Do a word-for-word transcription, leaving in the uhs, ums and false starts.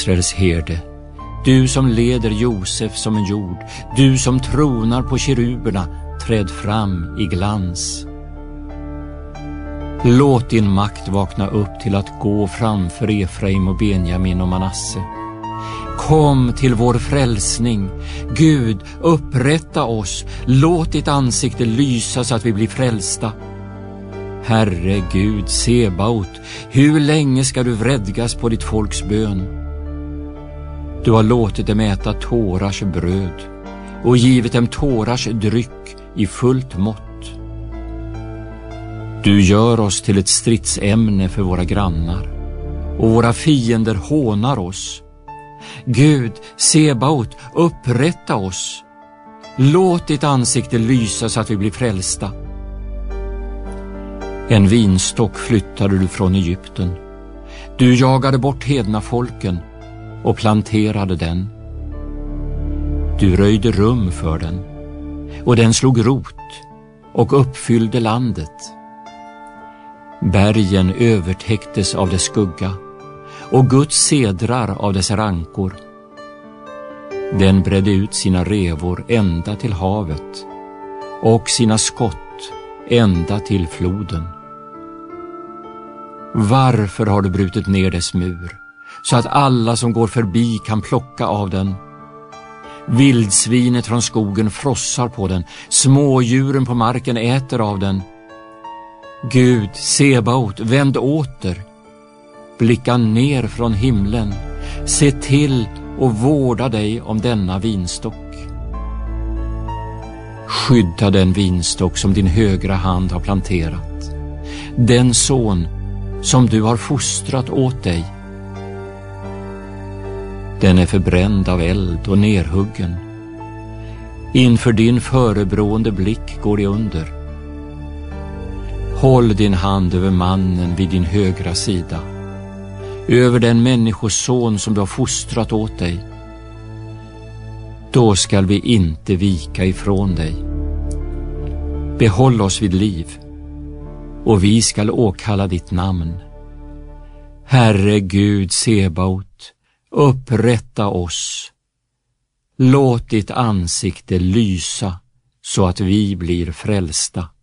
Israels herde, du som leder Josef som en jord, du som tronar på keruberna, träd fram i glans. Låt din makt vakna upp till att gå framför Efraim och Benjamin och Manasse. Kom till vår frälsning. Gud, upprätta oss. Låt ditt ansikte lysa så att vi blir frälsta. Herre Gud, Sebaot, hur länge ska du vredgas på ditt folks bön? Du har låtit dem äta tårars bröd och givit dem tårars dryck i fullt mått. Du gör oss till ett stridsämne för våra grannar, och våra fiender hånar oss. Gud, Sebaot, upprätta oss. Låt ditt ansikte lysa så att vi blir frälsta. En vinstock flyttade du från Egypten. Du jagade bort hedna folken och planterade den. Du röjde rum för den, och den slog rot och uppfyllde landet. Bergen övertäcktes av dess skugga, och Guds sedrar av dess rankor. Den bredde ut sina revor ända till havet och sina skott ända till floden. Varför har du brutit ner dess mur, så att alla som går förbi kan plocka av den? Vildsvinet från skogen frossar på den, smådjuren på marken äter av den. Gud, Sebaot, vänd åter. Blicka ner från himlen. Se till och vårda dig om denna vinstock. Skydda den vinstock som din högra hand har planterat, den son som du har fostrat åt dig. Den är förbränd av eld och nerhuggen. Inför din förebrående blick går det under. Håll din hand över mannen vid din högra sida, över den människoson som du har fostrat åt dig. Då skall vi inte vika ifrån dig. Behåll oss vid liv, och vi skall åkalla ditt namn. Herre Gud, Sebaot, upprätta oss. Låt ditt ansikte lysa så att vi blir frälsta.